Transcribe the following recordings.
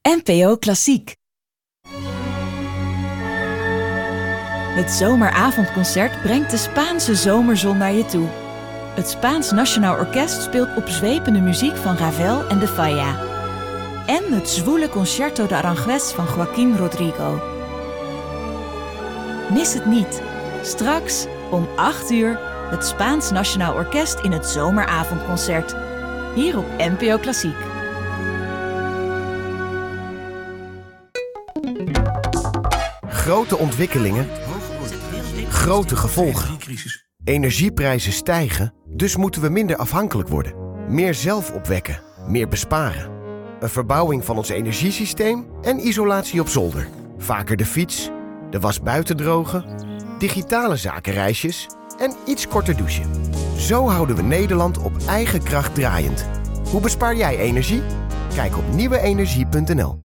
NPO Klassiek. Het zomeravondconcert brengt de Spaanse zomerzon naar je toe. Het Spaans Nationaal Orkest speelt opzwepende muziek van Ravel en de Falla. En het zwoele Concerto de Aranjuez van Joaquín Rodrigo. Mis het niet. Straks om 8 uur het Spaans Nationaal Orkest in het zomeravondconcert. Hier op NPO Klassiek. Grote ontwikkelingen, grote gevolgen. Energieprijzen stijgen, dus moeten we minder afhankelijk worden. Meer zelf opwekken, meer besparen. Een verbouwing van ons energiesysteem en isolatie op zolder. Vaker de fiets, de was buiten drogen, digitale zakenreisjes en iets korter douchen. Zo houden we Nederland op eigen kracht draaiend. Hoe bespaar jij energie? Kijk op nieuweenergie.nl.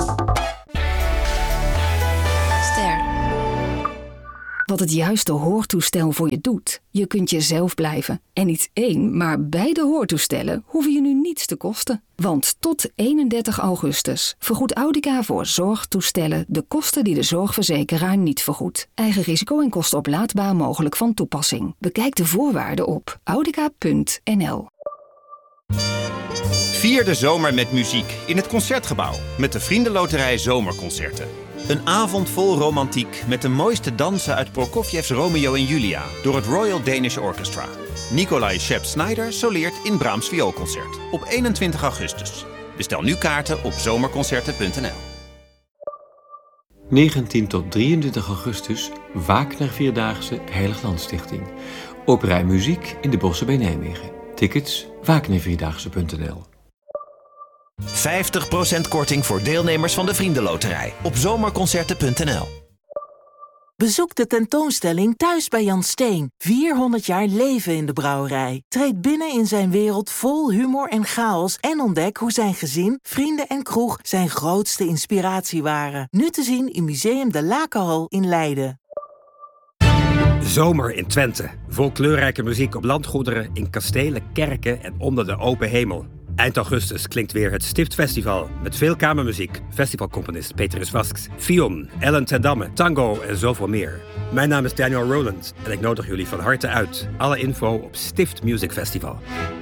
Wat het juiste hoortoestel voor je doet. Je kunt jezelf blijven. En niet 1, maar beide hoortoestellen hoeven je nu niets te kosten. Want tot 31 augustus vergoedt Audica voor zorgtoestellen de kosten die de zorgverzekeraar niet vergoedt. Eigen risico en kosten oplaadbaar mogelijk van toepassing. Bekijk de voorwaarden op audica.nl. Vier de zomer met muziek in het Concertgebouw met de Vriendenloterij Zomerconcerten. Een avond vol romantiek met de mooiste dansen uit Prokofjevs Romeo en Julia door het Royal Danish Orchestra. Nikolai Shep-Snyder soleert in Brahms Vioolconcert op 21 augustus. Bestel nu kaarten op zomerconcerten.nl. 19 tot 23 augustus Wagner Vierdaagse Heiliglandstichting. Opera en muziek in de Bossen bij Nijmegen. Tickets wagnervierdaagse.nl. 50% korting voor deelnemers van de Vriendenloterij op zomerconcerten.nl. Bezoek de tentoonstelling Thuis bij Jan Steen. 400 jaar leven in de brouwerij. Treed binnen in zijn wereld vol humor en chaos en ontdek hoe zijn gezin, vrienden en kroeg zijn grootste inspiratie waren. Nu te zien in Museum de Lakenhal in Leiden. Zomer in Twente. Vol kleurrijke muziek op landgoederen, in kastelen, kerken en onder de open hemel. Eind augustus klinkt weer het Stiftfestival met veel kamermuziek, festivalcomponist Petrus Vasks, Fion, Ellen ten Damme, tango en zoveel meer. Mijn naam is Daniel Rowland en ik nodig jullie van harte uit. Alle info op Stift Music Festival.